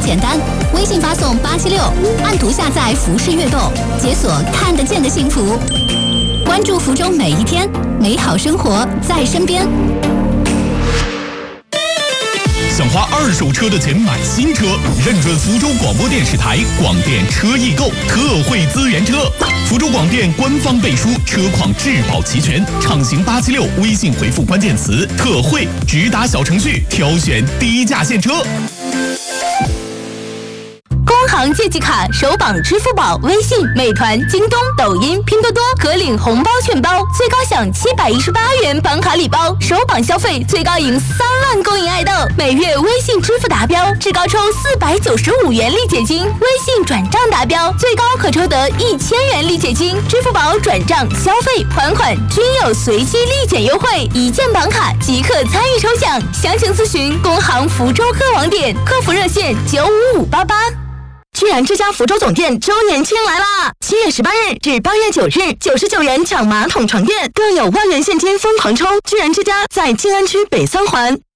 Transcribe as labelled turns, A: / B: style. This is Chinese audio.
A: 简单，微信发送876，按图下载服饰悦动，解锁看得见的幸福。关注福州每一天，美好生活在身边。
B: 想花二手车的钱买新车，认准福州广播电视台广电车易购特惠资源车。福州广电官方背书，车况质保齐全，畅行876，微信回复关键词特惠，直达小程序挑选低价现车。
C: 工行借记卡首绑支付宝、微信、美团、京东、抖音、拼多多，可领红包券包，最高享718元绑卡礼包，首绑消费最高赢3万公银爱豆，每月微信支付达标，至高抽495元立减金，微信转账达标，最高可抽得1000元立减金，支付宝转账、消费、还款均有随机立减优惠，一键绑卡即可参与抽奖，详情咨询工行福州各网点，客服热线95588。居然之家福州总店周年庆来啦！7月18日至8月9日，99元抢马桶床垫，更有万元现金疯狂抽！居然之家在静安区北3环。